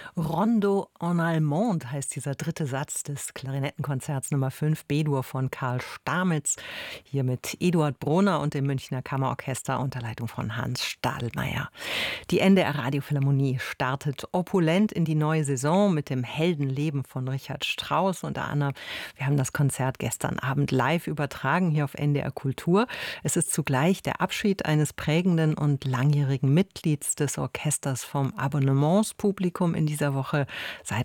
Rondo en Allemand heißt dieser dritte Satz des Klarinettenkonzerts Nummer 5 B-Dur von Karl Stamitz. Hier mit Eduard Brunner und dem Münchner Kammerorchester unter Leitung von Hans Stadelmeier. Die NDR Radiophilharmonie startet opulent in die neue Saison mit dem Heldenleben von Richard Strauss unter anderem. Wir haben das Konzert gestern Abend live übertragen hier auf NDR Kultur. Es ist zugleich der Abschied eines prägenden und langjährigen Mitglieds des Orchesters vom Abonnementspublikum in dieser Woche. Seit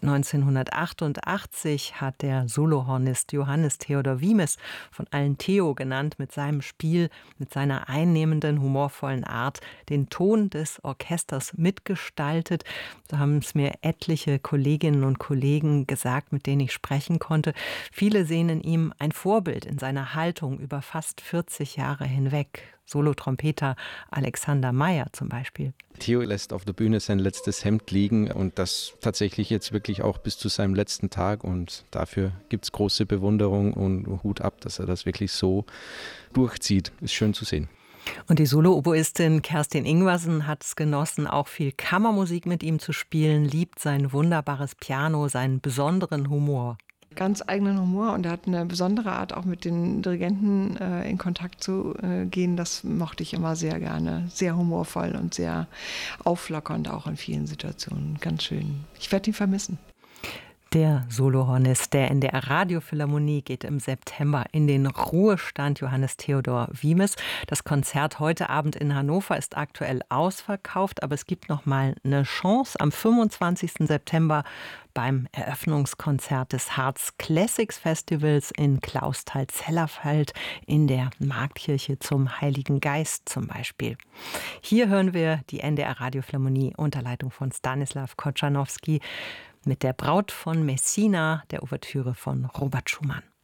1988 hat der Solohornist Johannes Theodor Wiemes, von allen Theo genannt, mit seinem Spiel, mit seiner einnehmenden, humorvollen Art den Ton des Orchesters mitgestaltet. So haben es mir etliche Kolleginnen und Kollegen gesagt, mit denen ich sprechen konnte. Viele sehen in ihm ein Vorbild in seiner Haltung über fast 40 Jahre hinweg. Solotrompeter Alexander Meyer zum Beispiel. Theo lässt auf der Bühne sein letztes Hemd liegen und das tatsächlich jetzt wirklich auch bis zu seinem letzten Tag, und dafür gibt es große Bewunderung und Hut ab, dass er das wirklich so durchzieht. Ist schön zu sehen. Und die Solo-Oboistin Kerstin Ingwersen hat es genossen, auch viel Kammermusik mit ihm zu spielen, liebt sein wunderbares Piano, seinen besonderen Humor. Ganz eigenen Humor, und er hat eine besondere Art, auch mit den Dirigenten in Kontakt zu gehen. Das mochte ich immer sehr gerne. Sehr humorvoll und sehr auflockernd auch in vielen Situationen. Ganz schön. Ich werde ihn vermissen. Der Solohornist der NDR Radiophilharmonie geht im September in den Ruhestand, Johannes Theodor Wiemes. Das Konzert heute Abend in Hannover ist aktuell ausverkauft, aber es gibt noch mal eine Chance am 25. September beim Eröffnungskonzert des Harz Classics Festivals in Clausthal-Zellerfeld in der Marktkirche zum Heiligen Geist zum Beispiel. Hier hören wir die NDR Radiophilharmonie unter Leitung von Stanislaw Kotschanowski mit der Braut von Messina, der Ouvertüre von Robert Schumann.